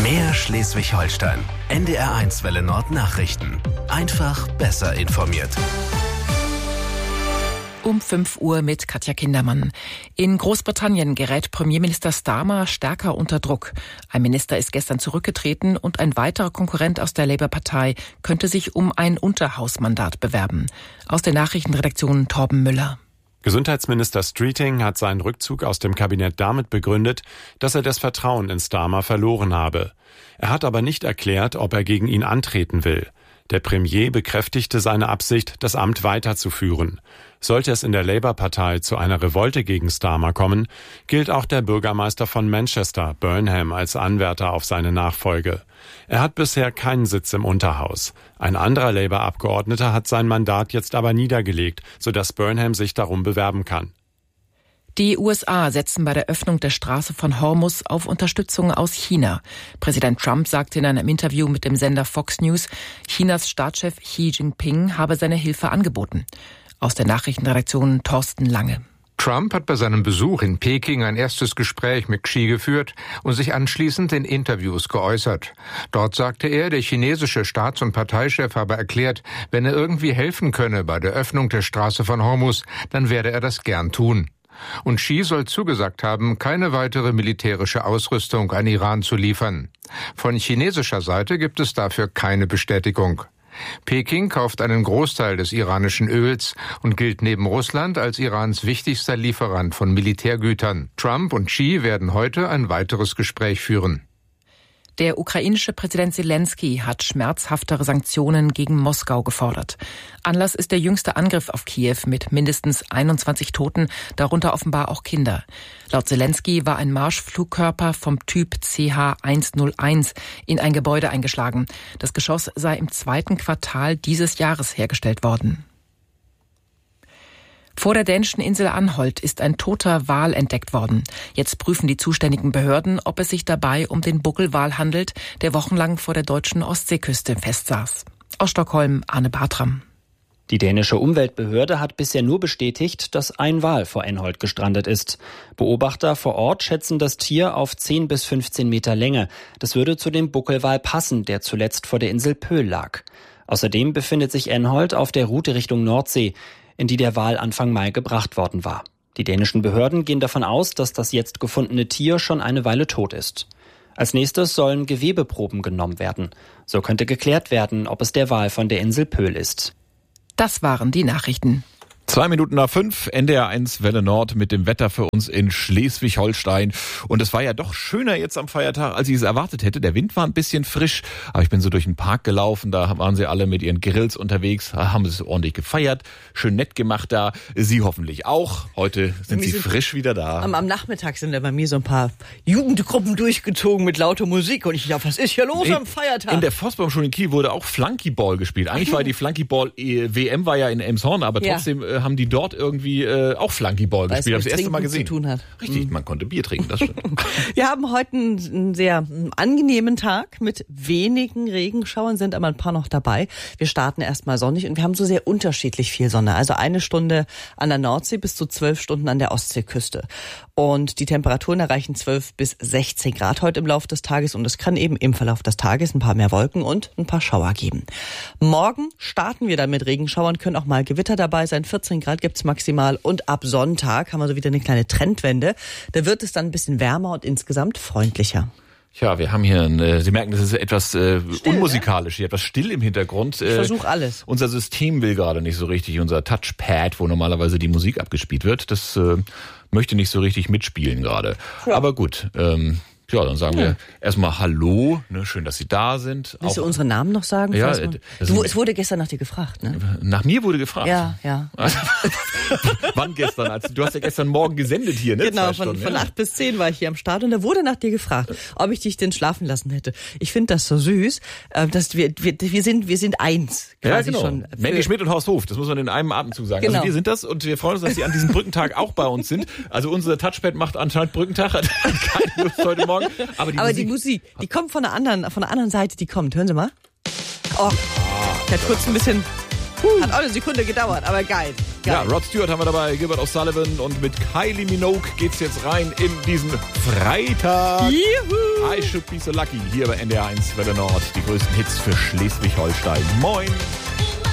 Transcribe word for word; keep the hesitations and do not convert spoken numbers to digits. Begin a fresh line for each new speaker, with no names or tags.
Mehr Schleswig-Holstein. N D R eins Welle Nord Nachrichten. Einfach besser informiert.
Um fünf Uhr mit Katja Kindermann. In Großbritannien gerät Premierminister Starmer stärker unter Druck. Ein Minister ist gestern zurückgetreten und ein weiterer Konkurrent aus der Labour-Partei könnte sich um ein Unterhausmandat bewerben. Aus der Nachrichtenredaktion Torben Müller.
Gesundheitsminister Streeting hat seinen Rückzug aus dem Kabinett damit begründet, dass er das Vertrauen in Starmer verloren habe. Er hat aber nicht erklärt, ob er gegen ihn antreten will. Der Premier bekräftigte seine Absicht, das Amt weiterzuführen. Sollte es in der Labour-Partei zu einer Revolte gegen Starmer kommen, gilt auch der Bürgermeister von Manchester, Burnham, als Anwärter auf seine Nachfolge. Er hat bisher keinen Sitz im Unterhaus. Ein anderer Labour-Abgeordneter hat sein Mandat jetzt aber niedergelegt, sodass Burnham sich darum bewerben kann.
Die U S A setzen bei der Öffnung der Straße von Hormuz auf Unterstützung aus China. Präsident Trump sagte in einem Interview mit dem Sender Fox News, Chinas Staatschef Xi Jinping habe seine Hilfe angeboten. Aus der Nachrichtenredaktion Thorsten Lange.
Trump hat bei seinem Besuch in Peking ein erstes Gespräch mit Xi geführt und sich anschließend in Interviews geäußert. Dort sagte er, der chinesische Staats- und Parteichef habe erklärt, wenn er irgendwie helfen könne bei der Öffnung der Straße von Hormuz, dann werde er das gern tun. Und Xi soll zugesagt haben, keine weitere militärische Ausrüstung an Iran zu liefern. Von chinesischer Seite gibt es dafür keine Bestätigung. Peking kauft einen Großteil des iranischen Öls und gilt neben Russland als Irans wichtigster Lieferant von Militärgütern. Trump und Xi werden heute ein weiteres Gespräch führen.
Der ukrainische Präsident Zelensky hat schmerzhaftere Sanktionen gegen Moskau gefordert. Anlass ist der jüngste Angriff auf Kiew mit mindestens einundzwanzig Toten, darunter offenbar auch Kinder. Laut Zelensky war ein Marschflugkörper vom Typ C H hunderteins in ein Gebäude eingeschlagen. Das Geschoss sei im zweiten Quartal dieses Jahres hergestellt worden. Vor der dänischen Insel Anholt ist ein toter Wal entdeckt worden. Jetzt prüfen die zuständigen Behörden, ob es sich dabei um den Buckelwal handelt, der wochenlang vor der deutschen Ostseeküste festsaß. Aus Stockholm, Arne Bartram.
Die dänische Umweltbehörde hat bisher nur bestätigt, dass ein Wal vor Anholt gestrandet ist. Beobachter vor Ort schätzen das Tier auf zehn bis fünfzehn Meter Länge. Das würde zu dem Buckelwal passen, der zuletzt vor der Insel Pöhl lag. Außerdem befindet sich Anholt auf der Route Richtung Nordsee, in die der Wal Anfang Mai gebracht worden war. Die dänischen Behörden gehen davon aus, dass das jetzt gefundene Tier schon eine Weile tot ist. Als nächstes sollen Gewebeproben genommen werden. So könnte geklärt werden, ob es der Wal von der Insel Pöhl ist.
Das waren die Nachrichten.
Zwei Minuten nach fünf, N D R eins Welle Nord mit dem Wetter für uns in Schleswig-Holstein. Und es war ja doch schöner jetzt am Feiertag, als ich es erwartet hätte. Der Wind war ein bisschen frisch, aber ich bin so durch den Park gelaufen. Da waren sie alle mit ihren Grills unterwegs, haben es ordentlich gefeiert. Schön nett gemacht da. Sie hoffentlich auch. Heute sind sie frisch wieder da.
Am, am Nachmittag sind da bei mir so ein paar Jugendgruppen durchgezogen mit lauter Musik. Und ich dachte, was ist hier los in, am Feiertag?
In der Forstbaumschule in Kiel wurde auch Flunkyball gespielt. Eigentlich war die Flunkyball-W M war ja in Elmshorn, aber trotzdem ja. haben die dort irgendwie äh, auch Flunkyball
Weil
gespielt. Habe ich das erste Mal gesehen.
Zu tun hat.
Richtig,
mhm.
man konnte Bier trinken, das stimmt.
Wir haben heute einen sehr angenehmen Tag mit wenigen Regenschauern, sind aber ein paar noch dabei. Wir starten erstmal sonnig und wir haben so sehr unterschiedlich viel Sonne. Also eine Stunde an der Nordsee bis zu zwölf Stunden an der Ostseeküste. Und die Temperaturen erreichen zwölf bis sechzehn Grad heute im Laufe des Tages und es kann eben im Verlauf des Tages ein paar mehr Wolken und ein paar Schauer geben. Morgen starten wir dann mit Regenschauern, können auch mal Gewitter dabei sein. vierzehn Grad gibt's maximal und ab Sonntag haben wir so wieder eine kleine Trendwende. Da wird es dann ein bisschen wärmer und insgesamt freundlicher.
Ja, wir haben hier, ein, Sie merken, das ist etwas äh, still, unmusikalisch, hier etwas still im Hintergrund.
Ich äh, versuche alles.
Unser System will gerade nicht so richtig, unser Touchpad, wo normalerweise die Musik abgespielt wird, das äh, möchte nicht so richtig mitspielen gerade. Ja. Aber gut, ähm, ja, dann sagen ja. wir erstmal Hallo, ne, schön, dass Sie da sind.
Willst du unsere Namen noch sagen?
Ja,
du, es wurde gestern nach dir gefragt, ne?
Nach mir wurde gefragt?
Ja, ja.
Wann gestern? Also, du hast ja gestern Morgen gesendet hier, ne?
Genau, von, von acht bis zehn war ich hier am Start und da wurde nach dir gefragt, ob ich dich denn schlafen lassen hätte. Ich finde das so süß, dass wir, wir, wir sind, wir sind eins. Quasi
ja, genau.
Schon
Mandy Schmidt und Horst Hof, das muss man in einem Atemzug sagen.
Genau.
Also wir sind das und wir freuen uns, dass Sie an diesem Brückentag auch bei uns sind. Also unser Touchpad macht anscheinend Brückentag, hat keine Lust heute Morgen. Aber die
Aber
Musik,
die Musik, die kommt von der anderen, von der anderen Seite, die kommt. Hören Sie mal. Oh, der hat kurz ein bisschen Uh. Hat auch eine Sekunde gedauert, aber geil. geil.
Ja, Rod Stewart haben wir dabei, Gilbert O'Sullivan und mit Kylie Minogue geht's jetzt rein in diesen Freitag.
Juhu.
I Should Be So Lucky hier bei N D R eins Welle Nord. Die größten Hits für Schleswig-Holstein. Moin.